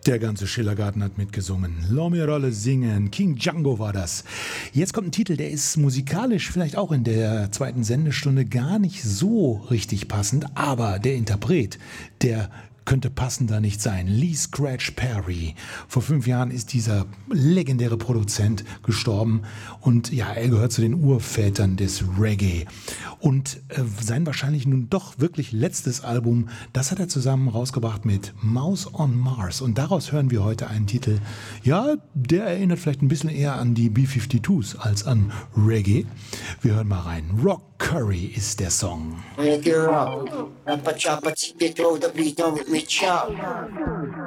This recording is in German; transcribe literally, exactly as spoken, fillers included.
Der ganze Schillergarten hat mitgesungen. Lass mir Rolle singen. King Django war das. Jetzt kommt ein Titel, der ist musikalisch vielleicht auch in der zweiten Sendestunde gar nicht so richtig passend, aber der Interpret, der könnte passender nicht sein. Lee Scratch Perry. Vor fünf Jahren ist dieser legendäre Produzent gestorben und ja, er gehört zu den Urvätern des Reggae. Und äh, sein wahrscheinlich nun doch wirklich letztes Album, das hat er zusammen rausgebracht mit Mouse on Mars. Und daraus hören wir heute einen Titel, ja, der erinnert vielleicht ein bisschen eher an die B fünfundfünfzig's als an Reggae. Wir hören mal rein. Rock Curry ist der Song. Make it rock, rap a chop a ticket, throw the beat on with me chop.